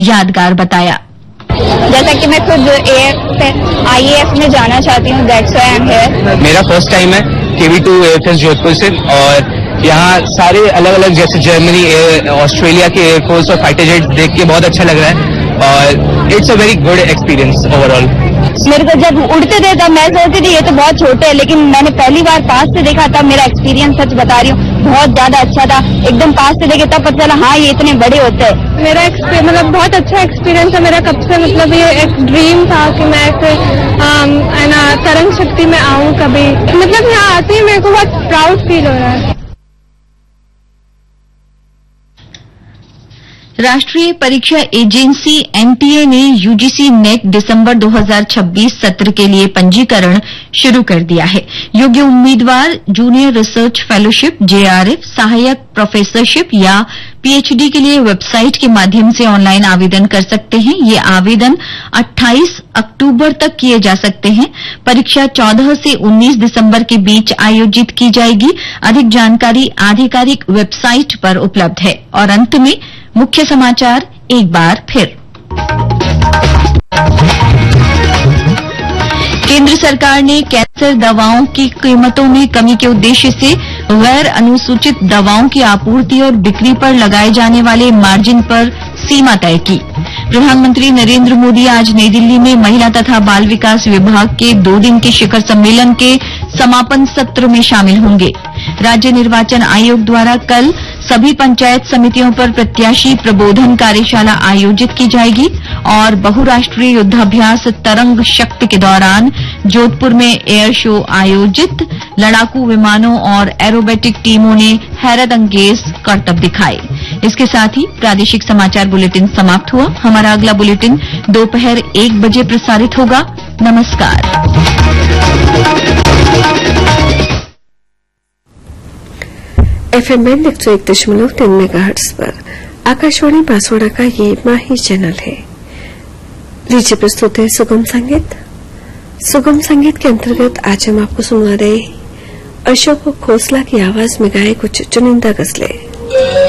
यादगार बताया। जैसा कि मैं खुद IAF में जाना चाहती हूँ, that's why I am here. मेरा फर्स्ट टाइम है KV2 एयरफोर्स जोधपुर से, और यहाँ सारे अलग अलग जैसे जर्मनी, ऑस्ट्रेलिया के एयरफोर्स और फाइटर जेट देख के बहुत अच्छा लग रहा है, और it's a very good experience overall. मेरे को जब उड़ते थे तब मैं सोचती थी ये तो बहुत छोटे है, लेकिन मैंने पहली बार पास से देखा तब मेरा एक्सपीरियंस, सच बता रही हूँ, बहुत ज्यादा अच्छा था। एकदम पास से देखे तब पता चला हाँ ये इतने बड़े होते हैं। मेरा मतलब बहुत अच्छा एक्सपीरियंस है मेरा। कब से मतलब ये एक ड्रीम था कि मैं तरंग शक्ति में आऊँ कभी। मतलब यहाँ आते ही मेरे को बहुत प्राउड फील हो रहा है। राष्ट्रीय परीक्षा एजेंसी NTA ने UGC नेट दिसंबर 2026 सत्र के लिए पंजीकरण शुरू कर दिया है। योग्य उम्मीदवार जूनियर रिसर्च फेलोशिप, JRF, सहायक प्रोफेसरशिप या PhD के लिए वेबसाइट के माध्यम से ऑनलाइन आवेदन कर सकते हैं। ये आवेदन 28 अक्टूबर तक किए जा सकते हैं। परीक्षा 14 से 19 दिसंबर के बीच आयोजित की जाएगी। अधिक जानकारी आधिकारिक वेबसाइट पर उपलब्ध है। और अंत में मुख्य समाचार एक बार फिर। केंद्र सरकार ने कैंसर दवाओं की कीमतों में कमी के उद्देश्य से गैर अनुसूचित दवाओं की आपूर्ति और बिक्री पर लगाए जाने वाले मार्जिन पर सीमा तय की। प्रधानमंत्री नरेंद्र मोदी आज नई दिल्ली में महिला तथा बाल विकास विभाग के 2 दिन के शिखर सम्मेलन के समापन सत्र में शामिल होंगे। राज्य निर्वाचन आयोग द्वारा कल सभी पंचायत समितियों पर प्रत्याशी प्रबोधन कार्यशाला आयोजित की जाएगी। और बहुराष्ट्रीय युद्धाभ्यास तरंग शक्ति के दौरान जोधपुर में एयर शो आयोजित। लड़ाकू विमानों और एरोबेटिक टीमों ने हैरतअंगेज करतब दिखाए। इसके साथ ही प्रादेशिक समाचार बुलेटिन समाप्त हुआ। हमारा अगला बुलेटिन दोपहर 1 बजे प्रसारित होगा। नमस्कार। FM 101.3 मेगाहर्ट्ज पर आकाशवाणी बांसवाड़ा का ये माही चैनल है। लीजिए प्रस्तुत है सुगम संगीत। सुगम संगीत के अंतर्गत आज हम आपको सुना रहे हैं अशोक खोसला की आवाज में गाए कुछ चुनिंदा गजलें।